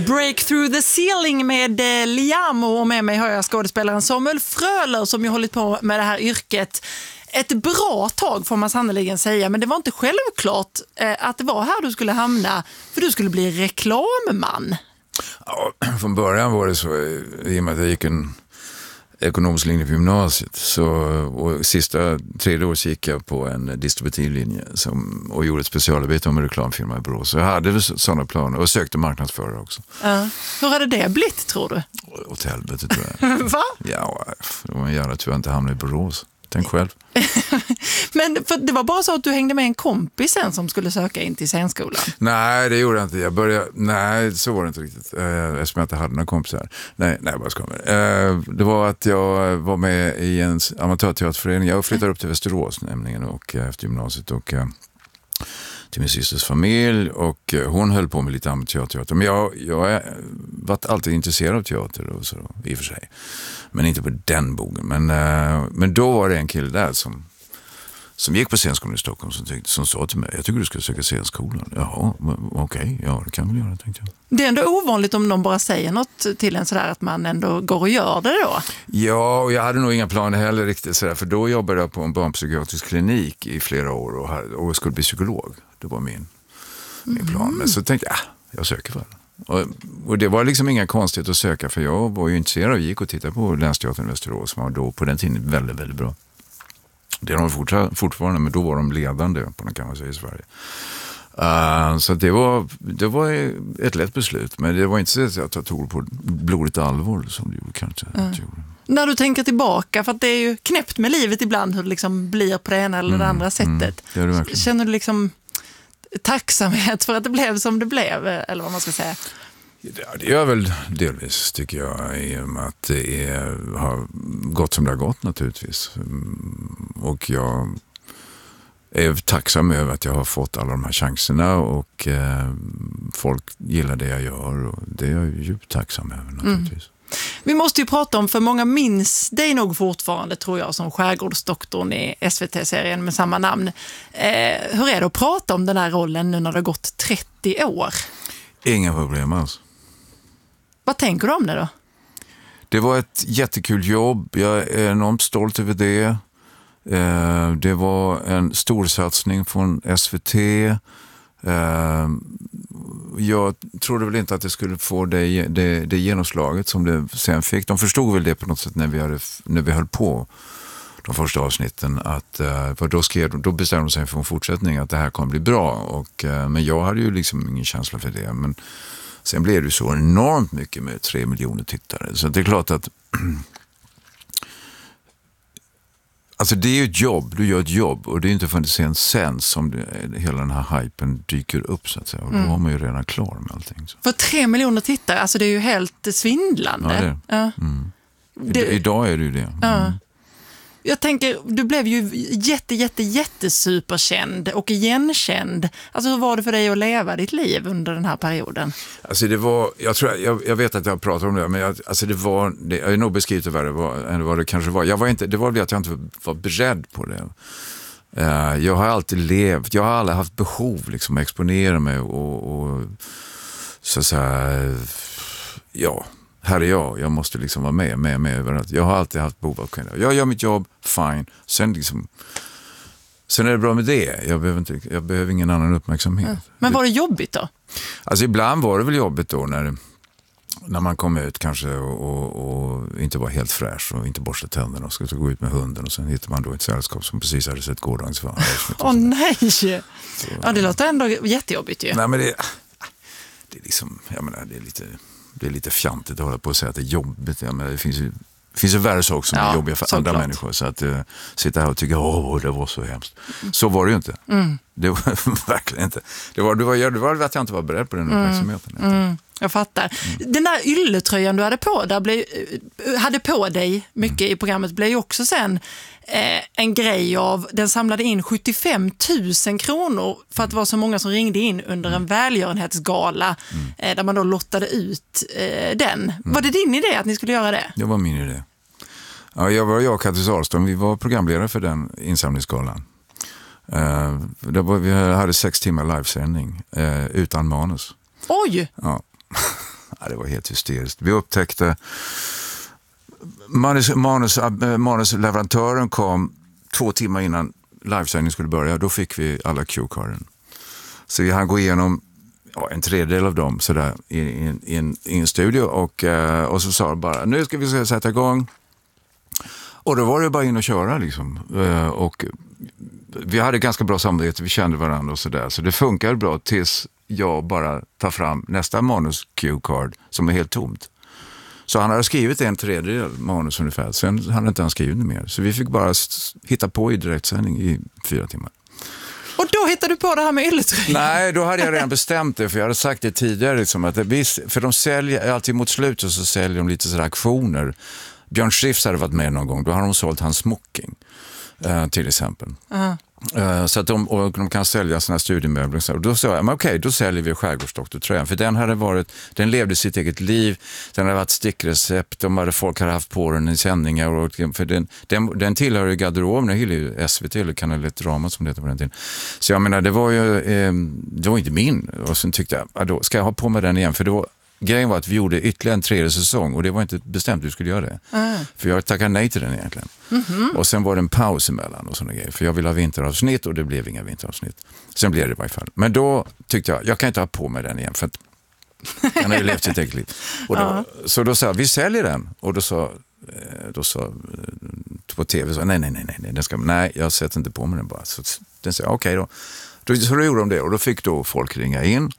Break through the ceiling med Liamo, och med mig har jag skådespelaren Samuel Fröler som ju hållit på med det här yrket ett bra tag får man sannoliken säga, men det var inte självklart att det var här du skulle hamna, för du skulle bli reklamman. Ja, från början var det så, i och med att jag gick en ekonomisk linje på gymnasiet, så, och sista 3 år gick jag på en distributivlinje och gjorde ett specialarbete om en reklamfirma i Borås. Så jag hade sådana planer och sökte marknadsförare också. Hur hade det blivit, tror du? Åt helvete, tror jag. Va? Ja, det var en jävla tur jag inte hamnade i Borås. Tänk själv. Men för det var bara så att du hängde med en kompis sen som skulle söka in till scenskolan? Nej, det gjorde jag inte. Nej, så var det inte riktigt. Eftersom jag inte hade några kompisar. Nej, bara skojar. Det var att jag var med i en amatörteaterförening. Jag flyttade upp till Västerås nämligen och efter gymnasiet och till min systers familj, och hon höll på med lite amatörteater. Men jag har varit alltid intresserad av teater och så, i och för sig. Men inte på den bogen. Men då var det en kille där som gick på scenskolan i Stockholm som sa till mig, jag tycker du ska söka scenskolan. Jaha, okej, ja, det kan väl göra, tänkte jag. Det är ändå ovanligt om någon bara säger något till en sådär att man ändå går och gör det då. Ja, och jag hade nog inga planer heller riktigt sådär, för då jobbade jag på en barnpsykiatrisk klinik i flera år och skulle bli psykolog. Det var min plan. Men så tänkte jag söker för det. Och det var liksom inga konstigt att söka, för jag var ju intresserad och gick och tittade på Länsteatern i Västerås som var då på den tiden väldigt, väldigt bra. Det är de fortfarande, men då var de ledande på den, kan man säga, i Sverige. Så det var ett lätt beslut, men det var inte så att jag tog på blodigt allvar som du kanske gjorde. När du tänker tillbaka, för att det är ju knäppt med livet ibland hur det liksom blir på det ena eller det andra sättet. Det är det verkligen. Känner du liksom tacksamhet för att det blev som det blev, eller vad man ska säga? Ja, det gör väl delvis, tycker jag, i och med att det har gått som det har gått naturligtvis. Och jag är tacksam över att jag har fått alla de här chanserna, och folk gillar det jag gör, och det är jag djupt tacksam över naturligtvis. Vi måste ju prata om, för många minns dig nog fortfarande, tror jag, som skärgårdsdoktorn i SVT-serien med samma namn. Hur är det att prata om den här rollen nu när det har gått 30 år? Inga problem alls. Vad tänker du om det då? Det var ett jättekul jobb. Jag är enormt stolt över det. Det var en stor satsning från SVT. Jag trodde väl inte att det skulle få det genomslaget som det sen fick. De förstod väl det på något sätt när vi höll på de första avsnitten, att då bestämde de sig för en fortsättning, att det här kommer bli bra, men jag hade ju liksom ingen känsla för det. Men sen blev det så enormt mycket med 3 miljoner tittare, så det är klart att alltså det är ju ett jobb, du gör ett jobb, och det är inte förrän sen som hela den här hypen dyker upp, så att säga, och då har man ju redan klar med allting. Så. För 3 miljoner tittare, alltså det är ju helt svindlande. Ja, det är. Idag är det ju det. Jag tänker, du blev ju jättesuperkänd och igenkänd. Alltså hur var det för dig att leva ditt liv under den här perioden? Alltså det var, jag vet att jag pratar om det, men jag är nog beskrivit än vad det kanske var. Det var det att jag inte var beredd på det. Jag har alltid levt, jag har aldrig haft behov liksom att exponera mig och så att säga, ja, här är jag måste liksom vara med överallt. Jag har alltid haft behov av att kunna. Jag gör mitt jobb, fine. Sen är det bra med det. Jag behöver ingen annan uppmärksamhet. Men var det jobbigt då? Alltså ibland var det väl jobbigt då när man kom ut kanske och inte var helt fräsch och inte borsta tänderna och skulle gå ut med hunden, och sen hittar man då ett sällskap som precis hade sett gårdagens van. Nej! Ja, det låter ändå jättejobbigt ju. Nej, men det är liksom, jag menar, det är lite fjantigt att hålla på och säga att det är jobbigt. Jag menar, det finns ju värre saker som är jobbiga för andra människor. Så att sitta här och tycka, det var så hemskt. Så var det ju inte. Det var verkligen inte. Det var att jag inte var beredd på den uppmärksamheten. Jag fattar. Den där ylletröjan du hade på dig mycket i programmet blev ju också sen en grej av, den samlade in 75 000 kronor för att det var så många som ringde in under en välgörenhetsgala där man då lottade ut den. Var det din idé att ni skulle göra det? Det var min idé. Ja, jag och Kattis Ahlström, vi var programledare för den insamlingsgalan. Vi hade 6 timmar livesändning utan manus. Oj! Ja. Ja, det var helt hysteriskt. Vi upptäckte manusleverantören kom 2 timmar innan livesändning skulle börja. Då fick vi alla cue-carden. Så vi hann gå igenom en tredjedel av dem sådär, i en studio och så sa de bara, nu ska vi sätta igång. Och då var det bara in och köra liksom. Och vi hade ganska bra samarbete, vi kände varandra och sådär. Så det funkade bra tills jag bara tar fram nästa manus cue-card som är helt tomt. Så han hade skrivit 1/3 manus ungefär, sen hade inte han skrivit mer. Så vi fick bara hitta på i direktsändning i 4 timmar. Och då hittade du på det här med ylletröjan? Nej, då hade jag redan bestämt det, för jag hade sagt det tidigare. Liksom, att för de säljer, alltid mot slutet så säljer de lite sådär aktioner. Björn Skifs hade varit med någon gång, då har de sålt hans smoking till exempel. Så att de kan sälja såna här studiemöbler. Och då sa jag, men okej, då säljer vi Skärgårdsdoktortröjan. För den levde sitt eget liv, den hade varit stickrecept, folk hade haft på den i sändningar. För den tillhör ju garderoben, i SVT eller Kanal 1 Drama som det heter på den tiden. Så jag menar, det var inte min. Och sen tyckte jag, då ska jag ha på mig den igen, för då grejen var att vi gjorde ytterligare en 3:e säsong och det var inte bestämt att vi skulle göra det. För jag tackade nej till den egentligen. Och sen var det en paus emellan och sådana grejer. För jag ville ha vinteravsnitt och det blev inga vinteravsnitt. Sen blev det i varje fall. Men då tyckte jag kan inte ha på mig den igen för att den har ju levt sitt eget liv. Och så då sa jag, vi säljer den. Och då sa på tv så nej, jag sätter inte på mig den bara. Så den sa okej då. Så då gjorde de det och då fick då folk ringa in.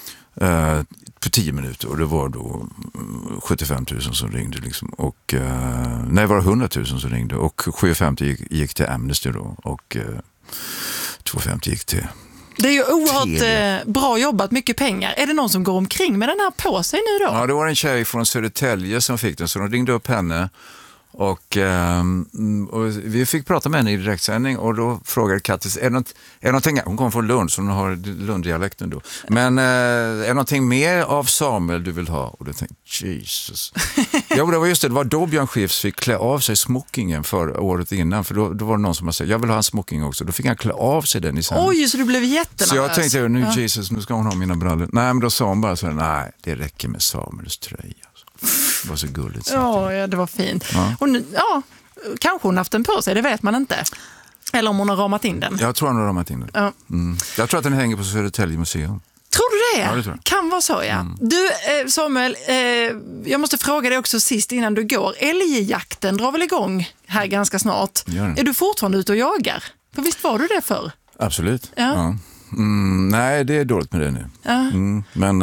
På 10 minuter och det var då 75 000 som ringde liksom. Och nej, var det 100 000 som ringde och 750 gick till Amnesty då och 250 gick till. Det är ju oerhört bra jobbat, mycket pengar. Är det någon som går omkring med den här på sig nu då? Ja, det var en tjej från Södertälje som fick den, så de ringde upp henne och vi fick prata med henne i direktsändning och då frågade Kattis, är det någonting, hon kommer från Lund så hon har Lunddialekten då, men är det någonting mer av Samuel du vill ha? Och då tänkte Jesus. Ja, det var just det var då Björn Skifs fick klä av sig smokingen för året innan, för då var det någon som har sagt, jag vill ha en smoking också, då fick han klä av sig den i sändning. Oj, så du blev jättenervös. Så jag tänkte, Jesus, nu ska hon ha mina brallor. Nej, men då sa hon bara så här, nej, det räcker med Samuels tröja. Det var så gulligt. Ja, det var fint. Ja. Hon, kanske hon haft den på sig, det vet man inte. Eller om hon har ramat in den. Jag tror hon har ramat in den. Ja. Jag tror att den hänger på Södertälje museum. Tror du det? Ja, det tror jag. Kan vara så, ja. Du, Samuel, jag måste fråga dig också sist innan du går. Älgjakten drar väl igång här ganska snart? Är du fortfarande ute och jagar? För visst var du det förr? Absolut, ja. Nej, det är dåligt med det nu. Men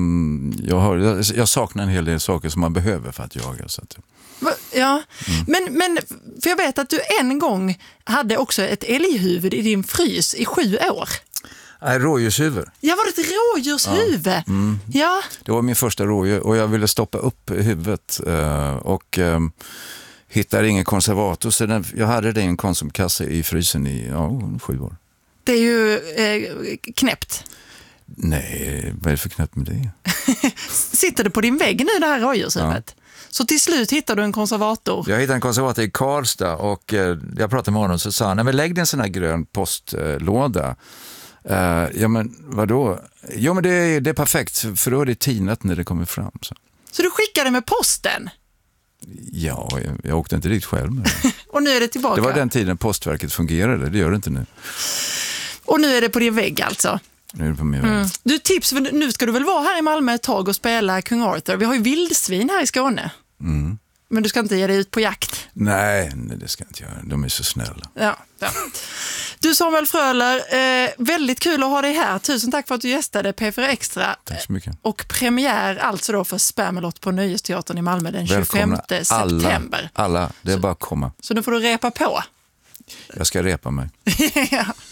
jag saknar en hel del saker som man behöver för att jaga. Så att... Ja, men för jag vet att du en gång hade också ett älghuvud i din frys i 7 år. Nej, rådjurshuvud. Ja, var det ett rådjurshuvud? Ja. Det var min första rådjur och jag ville stoppa upp huvudet och hittade ingen konservator. Så jag hade det i en konsumkasse i frysen i 7 år. Det är ju knäppt. Nej, vad är det för knäppt med det? Sitter det på din vägg nu, det här rådjurshuvudet? Ja. Så till slut hittar du en konservator? Jag hittade en konservator i Karlstad och jag pratade med honom så sa han, nej men lägg dig en sån här grön postlåda. Ja men vadå? Jo men det är perfekt för då är det tinat när det kommer fram. Så du skickade med posten? Ja, jag åkte inte dit själv med det. Och nu är det tillbaka? Det var den tiden Postverket fungerade, det gör det inte nu. Och nu är det på din vägg alltså? Nu är det på min vägg. Du, tips, nu ska du väl vara här i Malmö ett tag och spela Kung Arthur. Vi har ju vildsvin här i Skåne. Men du ska inte ge dig ut på jakt? Nej, det ska jag inte göra. De är så snälla. Ja. Du Samuel Fröler, väldigt kul att ha dig här. Tusen tack för att du gästade P4 Extra. Tack så mycket. Och premiär alltså då för Spamalot på Nöjesteatern i Malmö den 25 september. Alla, det är bara att komma. Så nu får du repa på. Jag ska repa mig. Ja.